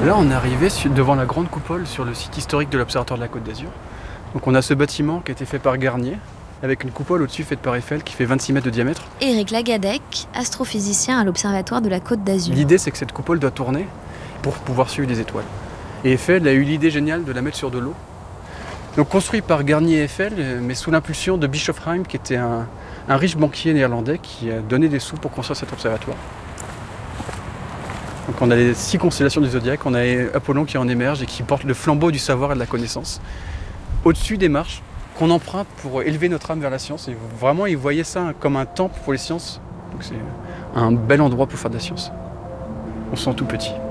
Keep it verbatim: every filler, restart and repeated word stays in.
Là, on est arrivé devant la grande coupole sur le site historique de l'Observatoire de la Côte d'Azur. Donc on a ce bâtiment qui a été fait par Garnier, avec une coupole au-dessus faite par Eiffel qui fait vingt-six mètres de diamètre. Éric Lagadec, astrophysicien à l'Observatoire de la Côte d'Azur. L'idée, c'est que cette coupole doit tourner pour pouvoir suivre les étoiles. Et Eiffel a eu l'idée géniale de la mettre sur de l'eau. Donc construit par Garnier et Eiffel, mais sous l'impulsion de Bischofsheim, qui était un, un riche banquier néerlandais qui a donné des sous pour construire cet observatoire. Donc on a les six constellations du zodiaque, on a Apollon qui en émerge et qui porte le flambeau du savoir et de la connaissance. Au-dessus des marches qu'on emprunte pour élever notre âme vers la science. Et vraiment, ils voyaient ça comme un temple pour les sciences. Donc c'est un bel endroit pour faire de la science. On se sent tout petit.